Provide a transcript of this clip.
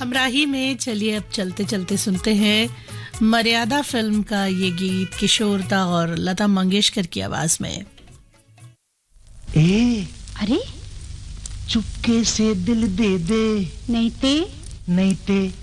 हमराही में चलिए अब चलते चलते सुनते हैं मर्यादा फिल्म का ये गीत किशोर दा और लता मंगेशकर की आवाज में। अरे चुपके से दिल दे दे, नहीं ते नहीं ते